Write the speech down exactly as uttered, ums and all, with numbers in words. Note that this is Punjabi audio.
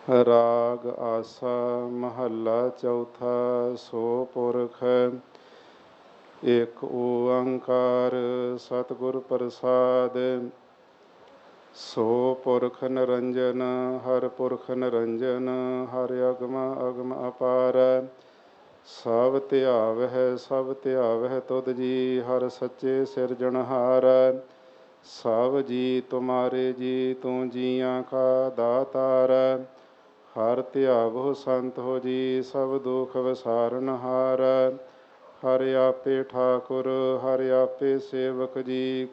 ਰਾਗ ਆਸਾ ਮਹੱਲਾ ਚੌਥਾ। ਸੋ ਪੁਰਖ ਏਕ ਓੰਕਾਰ ਸਤਿਗੁਰ ਪ੍ਰਸਾਦਿ। ਸੋ ਪੁਰਖ ਨਿਰੰਜਨ ਹਰਿ ਪੁਰਖ ਨਿਰੰਜਨ, ਹਰਿ ਅਗਮ ਅਗਮ ਅਪਾਰ। ਸਭ ਧਿਆਵਹਿ ਸਭ ਧਿਆਵਹਿ ਤੁਧ ਜੀ, ਹਰਿ ਸੱਚੇ ਸਿਰਜਣਹਾਰ। ਸਭ ਜੀ ਤੁਮਾਰੇ ਜੀ, ਤੂੰ ਜੀਆਂ ਕਾ ਦਾਤਾਰ। ਹਰਿ ਧਿਆਵਹੁ ਸੰਤ ਹੋ ਜੀ, ਸਭ ਦੁਖ ਵਿਸਾਰਨਹਾਰ। ਹਰਿ ਆਪੇ ਠਾਕੁਰ ਹਰਿ ਆਪੇ ਸੇਵਕ ਜੀ,